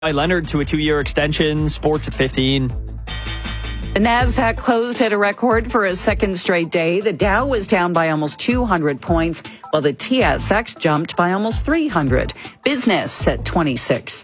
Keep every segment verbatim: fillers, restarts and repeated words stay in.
Leonard to a two-year extension. Sports at fifteen. The NASDAQ closed at a record for a second straight day. The Dow was down by almost two hundred points, while the T S X jumped by almost three hundred. Business at twenty-six.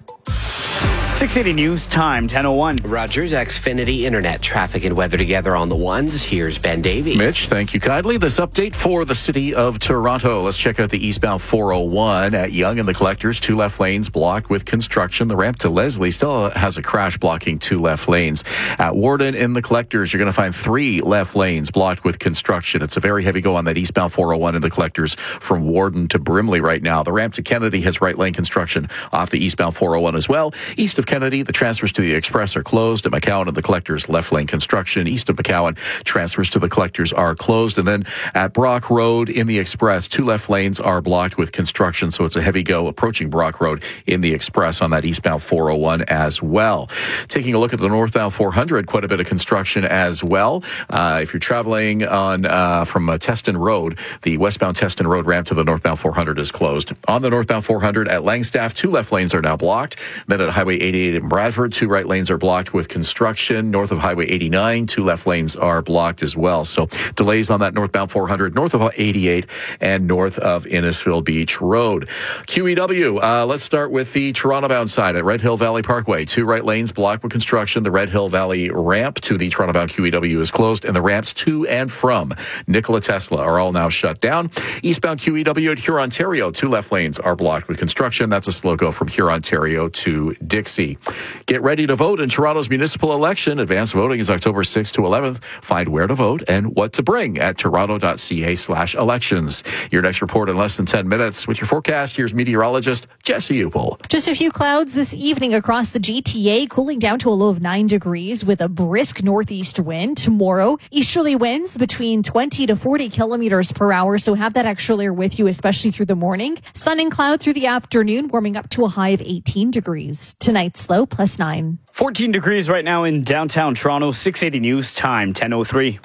six eighty News Time, ten oh one. Rogers, Xfinity, Internet, traffic and weather together on the ones. Here's Ben Davey. Mitch, thank you kindly. This update for the city of Toronto. Let's check out the eastbound four oh one at Yonge and the Collectors. Two left lanes blocked with construction. The ramp to Leslie still has a crash blocking two left lanes. At Warden in the Collectors, you're going to find three left lanes blocked with construction. It's a very heavy go on that eastbound four oh one in the Collectors from Warden to Brimley right now. The ramp to Kennedy has right lane construction off the eastbound four oh one as well. East of Kennedy, the transfers to the Express are closed. At McCowan and the Collectors, left lane construction. East of McCowan, transfers to the Collectors are closed. And then at Brock Road in the Express, two left lanes are blocked with construction. So it's a heavy go approaching Brock Road in the Express on that eastbound four oh one as well. Taking a look at the northbound four hundred, quite a bit of construction as well. Uh, if you're traveling on uh, from uh, Teston Road, the westbound Teston Road ramp to the northbound four hundred is closed. On the northbound four hundred at Langstaff, two left lanes are now blocked. Then at Highway eighty-eight in Bradford, two right lanes are blocked with construction. North of Highway eighty-nine, two left lanes are blocked as well. So delays on that northbound four hundred, north of eighty-eight and north of Innisfil Beach Road. Q E W, uh, let's start with the Toronto-bound side at Red Hill Valley Parkway. Two right lanes blocked with construction. The Red Hill Valley ramp to the Toronto-bound Q E W is closed, and the ramps to and from Nikola Tesla are all now shut down. Eastbound Q E W at Huron, Ontario, two left lanes are blocked with construction. That's a slow go from Huron, Ontario to Dixie. Get ready to vote in Toronto's municipal election. Advanced voting is October sixth to eleventh. Find where to vote and what to bring at toronto.ca slash elections. Your next report in less than ten minutes. With your forecast, here's meteorologist Jesse Upel. Just a few clouds this evening across the G T A, cooling down to a low of nine degrees with a brisk northeast wind. Tomorrow, easterly winds between twenty to forty kilometers per hour, so have that extra layer with you, especially through the morning. Sun and cloud through the afternoon, warming up to a high of eighteen degrees. Tonight's low plus nine. fourteen degrees right now in downtown Toronto. six eighty News Time, ten oh three.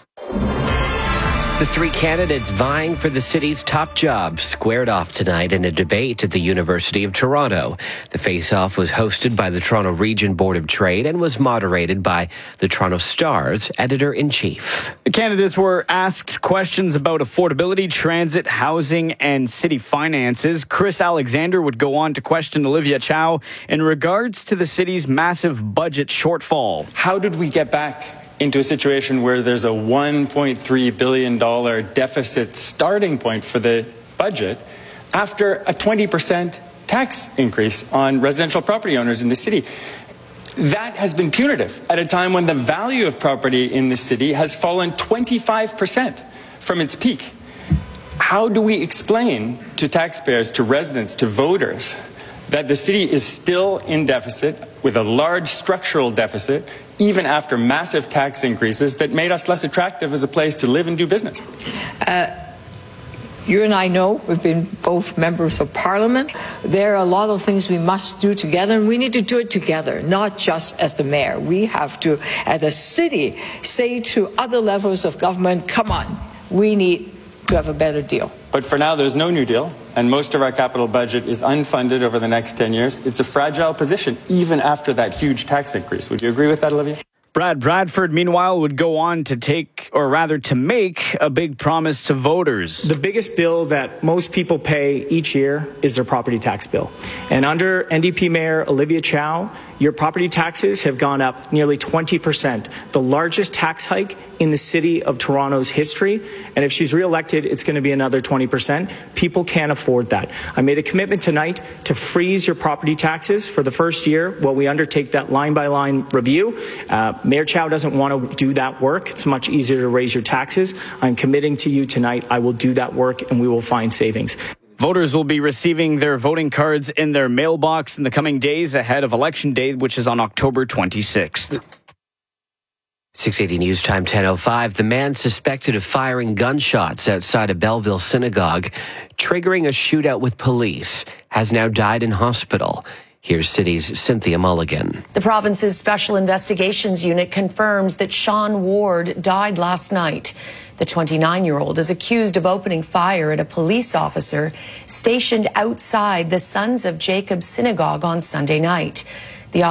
The three candidates vying for the city's top jobs squared off tonight in a debate at the University of Toronto. The face-off was hosted by the Toronto Region Board of Trade and was moderated by the Toronto Star's editor-in-chief. The candidates were asked questions about affordability, transit, housing, and city finances. Chris Alexander would go on to question Olivia Chow in regards to the city's massive budget shortfall. How did we get back into a situation where there's a one point three billion dollars deficit starting point for the budget after a twenty percent tax increase on residential property owners in the city? That has been punitive at a time when the value of property in the city has fallen twenty-five percent from its peak. How do we explain to taxpayers, to residents, to voters that the city is still in deficit with a large structural deficit, even after massive tax increases that made us less attractive as a place to live and do business? Uh, you and I know we've been both members of parliament. There are a lot of things we must do together, and we need to do it together, not just as the mayor. We have to, as a city, say to other levels of government, come on, we need to have a better deal. But for now, there's no new deal, and most of our capital budget is unfunded over the next ten years. It's a fragile position, even after that huge tax increase. Would you agree with that, Olivia? Brad Bradford, meanwhile, would go on to take, or rather to make, a big promise to voters. The biggest bill that most people pay each year is their property tax bill. And under N D P Mayor Olivia Chow, your property taxes have gone up nearly twenty percent, the largest tax hike in the city of Toronto's history. And if she's reelected, it's going to be another twenty percent. People can't afford that. I made a commitment tonight to freeze your property taxes for the first year while we undertake that line-by-line review. Uh, Mayor Chow doesn't want to do that work. It's much easier to raise your taxes. I'm committing to you tonight. I will do that work, and we will find savings. Voters will be receiving their voting cards in their mailbox in the coming days ahead of Election Day, which is on October twenty-sixth. six eighty News Time, ten oh five. The man suspected of firing gunshots outside a Belleville synagogue, triggering a shootout with police, has now died in hospital. Here's City's Cynthia Mulligan. The province's Special Investigations Unit confirms that Sean Ward died last night. The twenty-nine-year-old is accused of opening fire at a police officer stationed outside the Sons of Jacob synagogue on Sunday night.